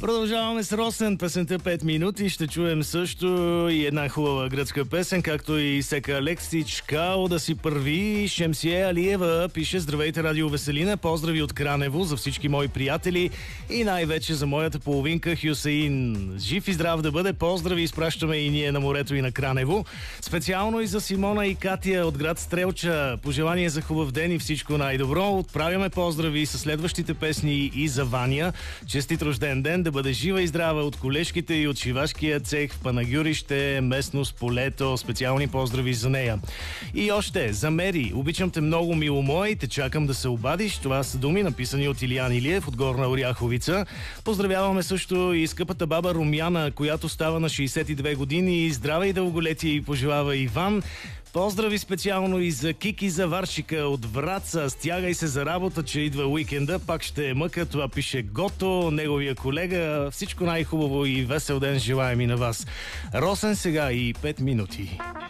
Продължаваме с Росен, песента 5 минути. Ще чуем също и една хубава гръцка песен, както и Сека Алексич, Као да си първи. Шемсие Алиева пише: здравейте, Радио Веселина, поздрави от Кранево за всички мои приятели и най-вече за моята половинка Хюсеин. Жив и здрав да бъде, поздрави изпращаме и ние на морето и на Кранево. Специално и за Симона и Катя от град Стрелча. Пожелание за хубав ден и всичко най-добро. Отправяме поздрави с следващите песни и за Ваня. Честит рожден ден, да бъде жива и здрава от колежките и от шивашкия цех в Панагюрище, местност Полето. Специални поздрави за нея. И още, за Мери. Обичам те много, мило мое, и те чакам да се обадиш. Това са думи, написани от Илиян Илиев от Горна Оряховица. Поздравяваме също и скъпата баба Румяна, която става на 62 години. Здраве и дълголетие и пожелава Иван. Поздрави специално и за Кики Заварчика от Враца. Стягай се за работа, че идва уикенда. Пак ще е мъка. Това пише Гото, неговия колега. Всичко най-хубаво и весел ден желаем и на вас. Росен сега и 5 минути.